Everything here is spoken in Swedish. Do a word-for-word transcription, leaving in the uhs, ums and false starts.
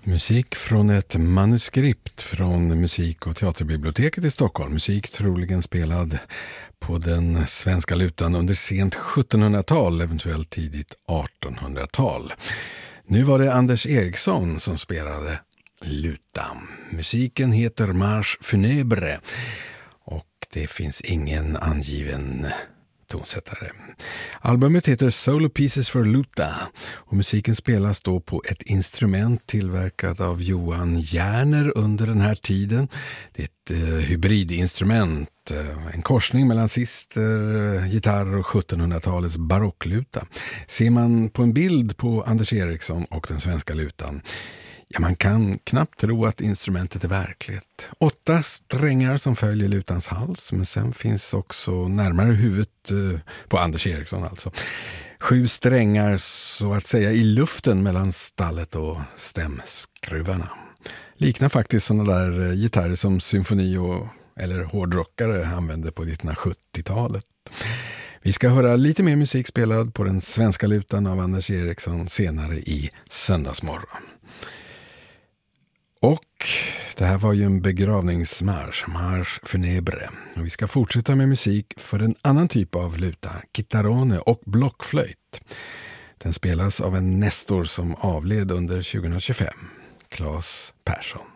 Musik från ett manuskript från Musik- och teaterbiblioteket i Stockholm. Musik troligen spelad på den svenska lutan under sent sjuttonhundratal, eventuellt tidigt artonhundratal. Nu var det Anders Eriksson som spelade luta. Musiken heter Marche Funèbre och det finns ingen angiven tonsättare. Albumet heter Solo Pieces for Luta och musiken spelas då på ett instrument tillverkat av Johan Järner under den här tiden. Det är ett eh, hybridinstrument, eh, en korsning mellan sister, eh, gitarr och sjuttonhundratalets barockluta. Ser man på en bild på Anders Eriksson och den svenska lutan, ja, man kan knappt tro att instrumentet är verkligt. Åtta strängar som följer lutans hals, men sen finns också närmare huvudet eh, på Anders Eriksson alltså. Sju strängar så att säga i luften mellan stallet och stämskruvarna. Liknar faktiskt sådana där eh, gitarrer som symfoni och, eller hårdrockare använde på nittonhundrasjuttiotalet. Vi ska höra lite mer musik spelad på den svenska lutan av Anders Eriksson senare i Söndagsmorgon. Och det här var ju en begravningsmarsch, Marche Funèbre. Och vi ska fortsätta med musik för en annan typ av luta, chitarrone och blockflöjt. Den spelas av en nestor som avled under tjugohundratjugofem, Claes Persson.